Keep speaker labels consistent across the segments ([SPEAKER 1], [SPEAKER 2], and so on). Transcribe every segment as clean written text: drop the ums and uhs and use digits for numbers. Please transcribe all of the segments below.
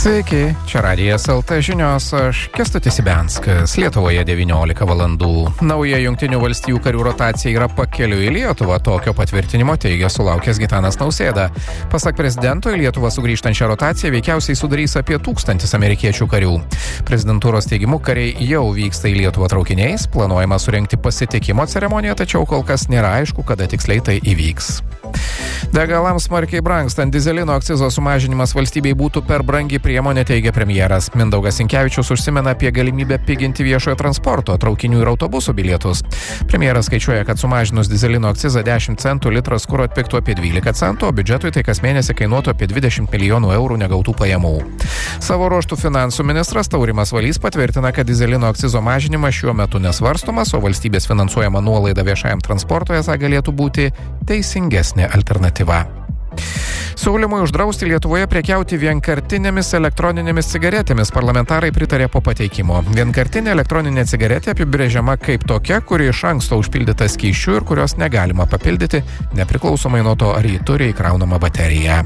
[SPEAKER 1] Sveiki, čia Radijas LT žinios, aš Kęstutis Ibianskas. Lietuvoje 19 valandų. Nauja Jungtinių valstijų karių rotacija yra pakeliui į Lietuvą. Tokio patvirtinimo teigia sulaukęs Gitanas Nausėda. Pasak prezidento, į Lietuvą sugrįžtančią rotaciją veikiausiai sudarys apie 1000 amerikiečių karių. Prezidentūros teigimu, kariai jau vyksta į Lietuvą traukiniais, planuojama surengti pasitikimo ceremoniją, tačiau kol kas nėra aišku, kada tiksliai tai įvyks. Degalams smarkiai brangstant, dyzelino akcizo sumažinimas valstybei būtų per brangi priemonė, teigia premjeras. Mindaugas Sinkevičius užsimena apie galimybę piginti viešojo transporto, traukinių ir autobusų bilietus. Premjeras skaičiuoja, kad sumažinus dyzelino akcizą 10 centų litras kuro atpigtų apie 12 centų, o biudžetui tai kas mėnesį kainuotų apie 20 milijonų eurų negautų pajamų. Savo ruožtų finansų ministras Taurimas Valys patvirtina, kad dyzelino akcizo mažinimas šiuo metu nesvarstomas, o valstybės finansuojama nuolaida viešajam transportui esą galėtų būti teisingesnė alternatyva. Siūlymui uždrausti Lietuvoje prekiauti vienkartinėmis elektroninėmis cigaretėmis parlamentarai pritarė po pateikimo. Vienkartinė elektroninė cigaretė apibrėžiama kaip tokia, kuri iš anksto užpildyta skysčiu ir kurios negalima papildyti, nepriklausomai nuo to, ar ji turi įkraunamą bateriją.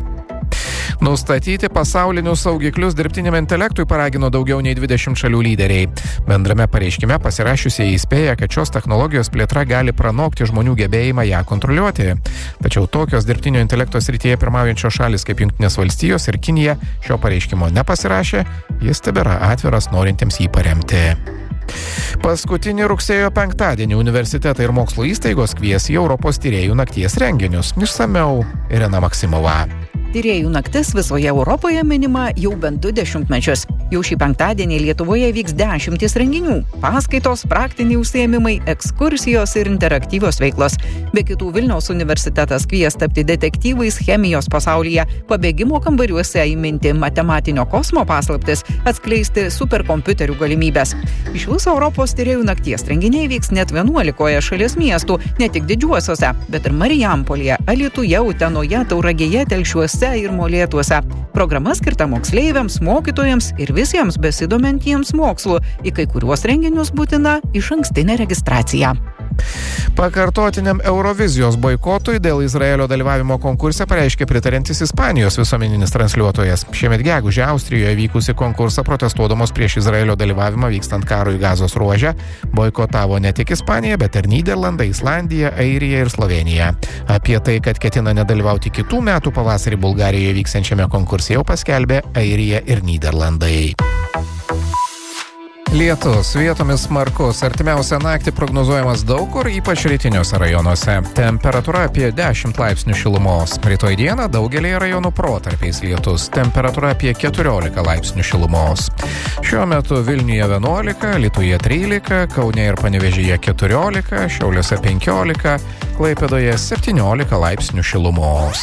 [SPEAKER 1] Nustatyti pasaulinius saugiklius dirbtiniam intelektui paragino daugiau nei 20 šalių lyderiai. Bendrame pareiškime pasirašiusieji įspėja, kad šios technologijos plėtra gali pranokti žmonių gebėjimą ją kontroliuoti. Tačiau tokios dirbtinio intelekto srityje pirmaujančios šalis kaip Jungtinės valstijos ir Kinija šio pareiškimo nepasirašė, jis tebėra atviras norintiems jį paremti. Paskutinį rugsėjo penktadienį universitetai ir mokslo įstaigos kvies į Europos tyrėjų nakties renginius. Išsamiau Irena Maksimova.
[SPEAKER 2] Tyrėjų naktis visoje Europoje minima jau bent 2 dešimtmečius. Jau šį penktadienį Lietuvoje vyks 10 renginių. Paskaitos, praktiniai užsiėmimai, ekskursijos ir interaktyvios veiklos. Be kitų Vilniaus universitetas kvies tapti detektyvais chemijos pasaulyje, pabėgimo kambariuose įminti matematinio kosmo paslaptis, atskleisti superkompiuterių galimybės. Iš viso Europos tyrėjų nakties renginiai vyks net 11 šalies miestų, ne tik didžiuosiuose, bet ir Marijampolėje, Alytuje, Utenoje, Tauragėje, Telšiuose ir Molėtuose. Programa skirta moksleiviams, mokytojams ir visiems besidomintiems mokslu. Į kai kuriuos renginius būtina išankstinė registracija.
[SPEAKER 1] Pakartotiniam Eurovizijos boikotui dėl Izraelio dalyvavimo konkurse pareiškė pritarantis Ispanijos visuomeninis transliuotojas. Šiemet gegužę Austrijoje vykusi konkursą protestuodamos prieš Izraelio dalyvavimą vykstant karui Gazos ruože boikotavo ne tik Ispanija, bet ir Nyderlandai, Islandija, Airija ir Slovėnija. Apie tai, kad ketina nedalyvauti kitų metų pavasarį Bulgarijoje vyksiančiame konkurse, jau paskelbė Airija ir Nyderlandai. Lietus, vietomis smarkus, artimiausią naktį prognozuojamas daug kur, ypač rytiniuose rajonuose. Temperatūra apie 10 laipsnių šilumos. Rytoj dieną daugelėje rajonų protarpiais lietus. Temperatūra apie 14 laipsnių šilumos. Šiuo metu Vilniuje 11, Alytuje 13, Kaune ir Panevėžyje 14, Šiauliuose 15, Klaipėdoje 17 laipsnių šilumos.